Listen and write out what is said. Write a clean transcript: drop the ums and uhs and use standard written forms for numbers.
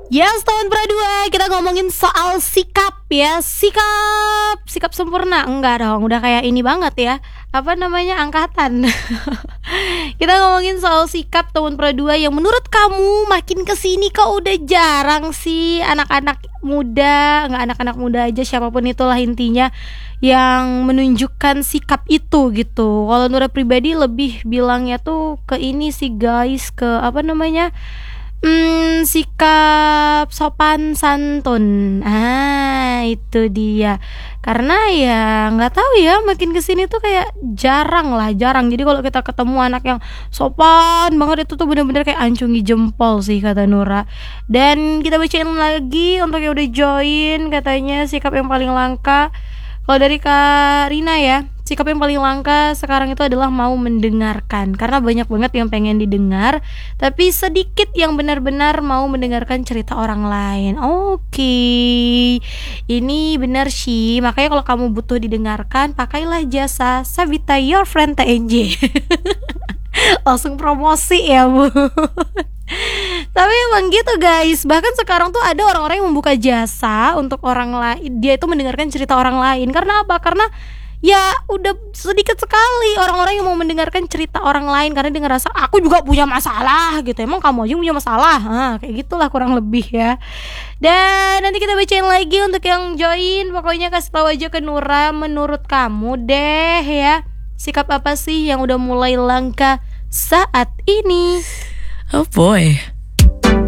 Yes, tahun berdua kita ngomongin soal sikap ya. Sikap sempurna. Enggak dong, udah kayak ini banget ya. Apa namanya, angkatan. Kita ngomongin soal sikap tahun berdua yang menurut kamu makin kesini kok udah jarang sih anak-anak muda, nggak anak-anak muda aja, siapapun itulah intinya, yang menunjukkan sikap itu gitu. Kalau Nura pribadi lebih bilangnya tuh ke ini sih guys, ke apa namanya, sikap sopan santun. Itu dia. Karena ya nggak tahu ya, makin kesini tuh kayak jarang. Jadi kalau kita ketemu anak yang sopan banget, itu tuh bener-bener kayak ancungi jempol sih kata Nura. Dan kita bacain lagi untuk yang udah join, katanya sikap yang paling langka. Kalau dari Kak Rina ya, sikap yang paling langka sekarang itu adalah mau mendengarkan. Karena banyak banget yang pengen didengar, tapi sedikit yang benar-benar mau mendengarkan cerita orang lain. Oke, ini benar sih. Makanya kalau kamu butuh didengarkan, pakailah jasa Savita Your Friend TNJ. Langsung promosi ya Bu. Tapi emang gitu guys. Bahkan sekarang tuh ada orang-orang yang membuka jasa untuk orang lain. Dia itu mendengarkan cerita orang lain. Karena apa? Karena ya udah sedikit sekali orang-orang yang mau mendengarkan cerita orang lain. Karena dia ngerasa aku juga punya masalah gitu. Emang kamu aja punya masalah? Kayak gitulah kurang lebih ya. Dan nanti kita bacain lagi untuk yang join. Pokoknya kasih tahu aja ke Nura, menurut kamu deh ya, sikap apa sih yang udah mulai langka saat ini? Oh boy,